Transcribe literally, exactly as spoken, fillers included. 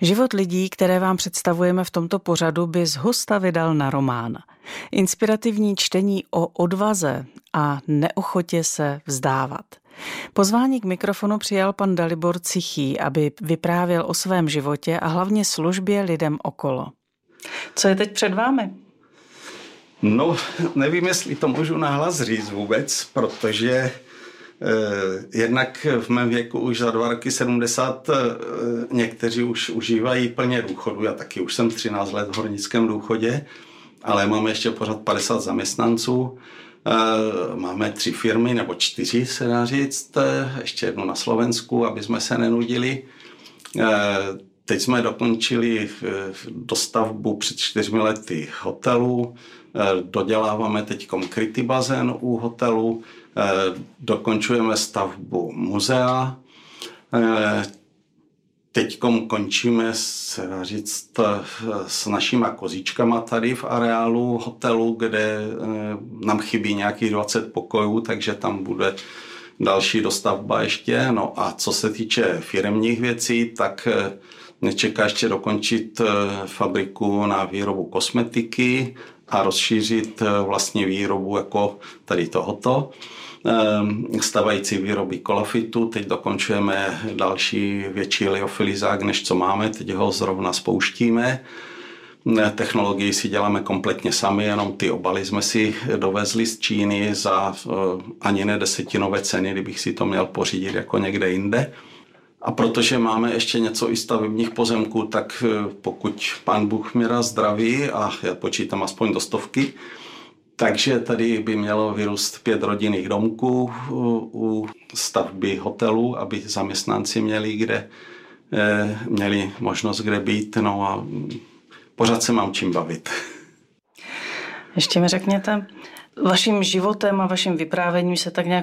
Život lidí, které vám představujeme v tomto pořadu, by zhusta vydal na román. Inspirativní čtení o odvaze a neochotě se vzdávat. Pozvání k mikrofonu přijal pan Dalibor Cichý, aby vyprávěl o svém životě a hlavně službě lidem okolo. Co je teď před vámi? No, nevím, jestli to můžu nahlas říct vůbec, protože eh, jednak v mém věku už za dva roky sedmdesát eh, někteří už užívají plně důchodu. Já taky už jsem třináct let v hornickém důchodě, ale máme ještě pořád padesát zaměstnanců. Eh, máme tři firmy, nebo čtyři se dá říct, eh, ještě jednu na Slovensku, aby jsme se nenudili. Eh, teď jsme dokončili dostavbu před čtyřmi lety hotelu. Doděláváme teď krytý bazén u hotelu, dokončujeme stavbu muzea. Teď končíme se dá říct, s našima kozičkama tady v areálu hotelu, kde nám chybí nějakých dvacet pokojů, takže tam bude další dostavba ještě. No a co se týče firemních věcí, tak mě čeká ještě dokončit fabriku na výrobu kosmetiky a rozšířit vlastně výrobu jako tady tohoto. Stavající výroby kolofitu, teď dokončujeme další větší liofilizák, než co máme, teď ho zrovna spouštíme. Technologii si děláme kompletně sami, jenom ty obaly jsme si dovezli z Číny za ani ne desetinové ceny, kdybych si to měl pořídit jako někde jinde. A protože máme ještě něco i stavebních pozemků, tak pokud pán Bůh mě dá zdraví, a já počítám aspoň do stovky, takže tady by mělo vyrůst pět rodinných domků u stavby hotelu, aby zaměstnanci měli, kde, měli možnost kde být, no a pořád se mám čím bavit. Ještě mi řekněte, vaším životem a vaším vyprávěním se tak nějak